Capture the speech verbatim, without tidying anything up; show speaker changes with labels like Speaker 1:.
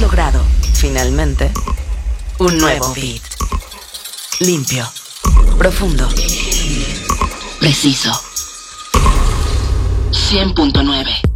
Speaker 1: logrado, finalmente, un nuevo beat. Limpio, profundo, preciso. cien punto nueve